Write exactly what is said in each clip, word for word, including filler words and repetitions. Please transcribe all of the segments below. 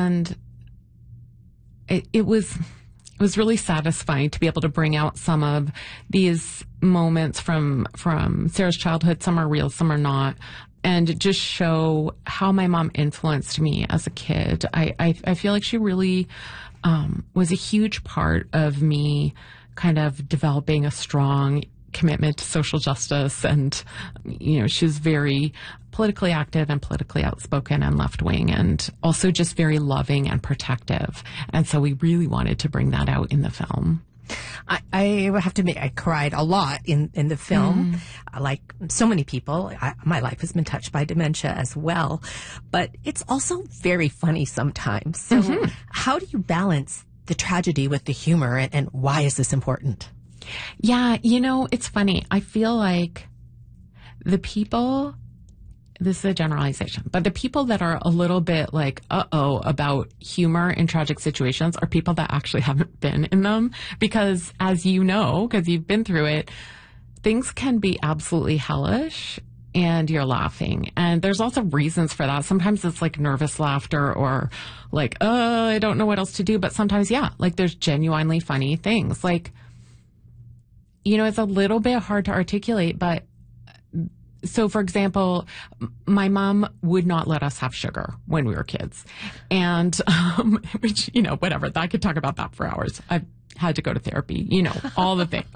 and it, it was it was really satisfying to be able to bring out some of these moments from from Sarah's childhood. Some are real, some are not, and just show how my mom influenced me as a kid. I I, I feel like she really um, was a huge part of me kind of developing a strong commitment to social justice. And, you know, she was very politically active and politically outspoken and left-wing, and also just very loving and protective. And so we really wanted to bring that out in the film. I, I have to admit, I cried a lot in, in the film. Mm. Like so many people, I, my life has been touched by dementia as well. But it's also very funny sometimes. So mm-hmm. how do you balance the tragedy with the humor, and, and why is this important? Yeah, you know, it's funny. I feel like the people, this is a generalization, but the people that are a little bit like, uh-oh, about humor in tragic situations are people that actually haven't been in them. Because as you know, because you've been through it, things can be absolutely hellish and you're laughing. And there's lots of reasons for that. Sometimes it's like nervous laughter or like, oh, I don't know what else to do. But sometimes, yeah, like there's genuinely funny things. Like, you know, it's a little bit hard to articulate, but so, for example, my mom would not let us have sugar when we were kids. And, um, which, you know, whatever, I could talk about that for hours. I've had to go to therapy, you know, all the things.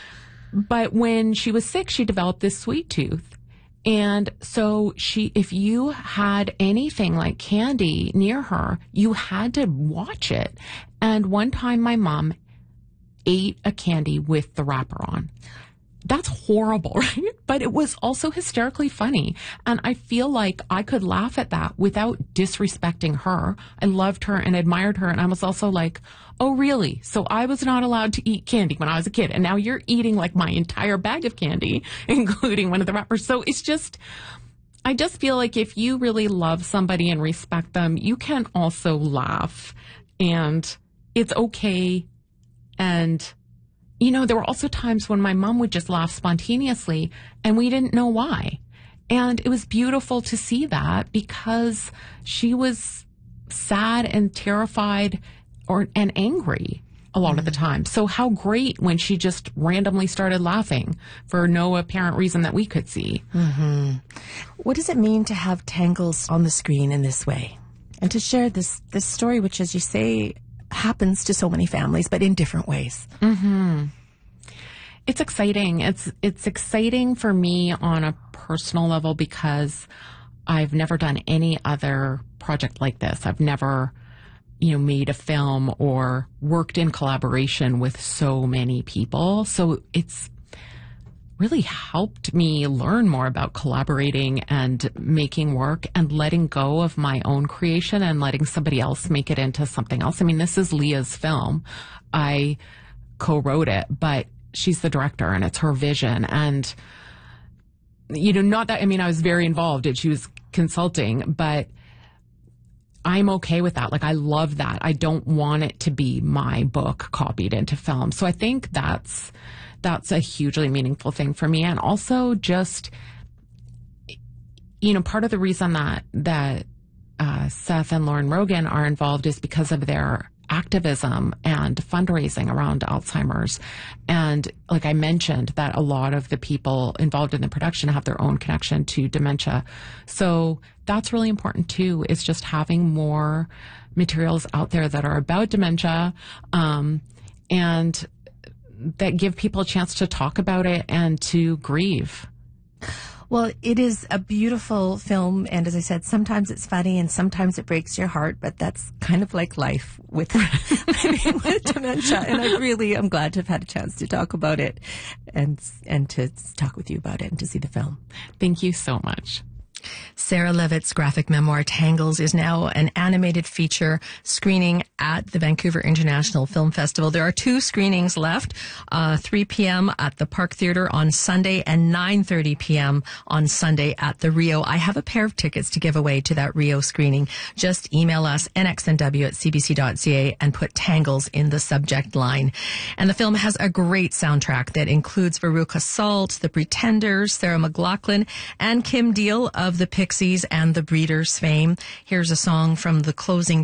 But when she was sick, she developed this sweet tooth. And so she, if you had anything like candy near her, you had to watch it. And one time my mom ate a candy with the wrapper on. That's horrible, right? But it was also hysterically funny. And I feel like I could laugh at that without disrespecting her. I loved her and admired her. And I was also like, oh, really? So I was not allowed to eat candy when I was a kid. And now you're eating like my entire bag of candy, including one of the wrappers. So it's just, I just feel like if you really love somebody and respect them, you can also laugh. And it's okay. And, you know, there were also times when my mom would just laugh spontaneously and we didn't know why. And it was beautiful to see that because she was sad and terrified or and angry a lot mm-hmm. of the time. So how great when she just randomly started laughing for no apparent reason that we could see. Mm-hmm. What does it mean to have Tangles on the screen in this way? And to share this, this story, which, as you say, happens to so many families, but in different ways. Mm-hmm. It's exciting. It's it's exciting for me on a personal level because I've never done any other project like this. I've never, you know, made a film or worked in collaboration with so many people. So it's really helped me learn more about collaborating and making work and letting go of my own creation and letting somebody else make it into something else. I mean, this is Leah's film. I co-wrote it, but she's the director and it's her vision. And, you know, not that, I mean, I was very involved and she was consulting, but I'm okay with that. Like, I love that. I don't want it to be my book copied into film. So I think that's, that's a hugely meaningful thing for me. And also just, you know, part of the reason that, that, uh, Seth and Lauren Rogan are involved is because of their activism and fundraising around Alzheimer's. And like I mentioned, that a lot of the people involved in the production have their own connection to dementia. So that's really important too, is just having more materials out there that are about dementia, um, and that give people a chance to talk about it and to grieve. Well, it is a beautiful film, and as I said, sometimes it's funny and sometimes it breaks your heart, but that's kind of like life with living with dementia. And I really am glad to have had a chance to talk about it and and to talk with you about it and to see the film. Thank you so much. Sarah Levitt's graphic memoir, Tangles, is now an animated feature screening at the Vancouver International Film Festival. There are two screenings left, uh, three p.m. at the Park Theatre on Sunday and nine thirty p.m. on Sunday at the Rio. I have a pair of tickets to give away to that Rio screening. Just email us, n x n w at c b c dot c a, and put Tangles in the subject line. And the film has a great soundtrack that includes Veruca Salt, The Pretenders, Sarah McLachlan, and Kim Deal of the Pixies and the Breeders fame. Here's a song from the closing